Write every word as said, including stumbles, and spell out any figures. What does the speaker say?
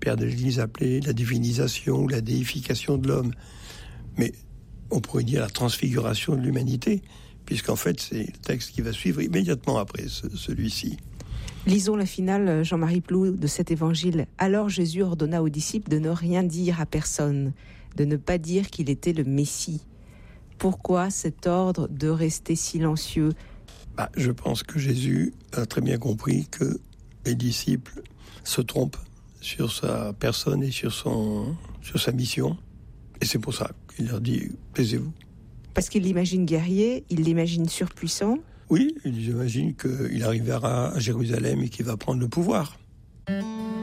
pères de l'Église appelaient la divinisation ou la déification de l'homme. Mais on pourrait dire la transfiguration de l'humanité, puisqu'en fait, c'est le texte qui va suivre immédiatement après ce, celui-ci. Lisons la finale, Jean-Marie Ploux, de cet évangile. « Alors Jésus ordonna aux disciples de ne rien dire à personne, de ne pas dire qu'il était le Messie. » Pourquoi cet ordre de rester silencieux ? Bah, je pense que Jésus a très bien compris que les disciples se trompent sur sa personne et sur, son, sur sa mission. Et c'est pour ça qu'il leur dit « taisez-vous ». Parce qu'il l'imagine guerrier, il l'imagine surpuissant. Oui, il imagine qu'il arrivera à Jérusalem et qu'il va prendre le pouvoir.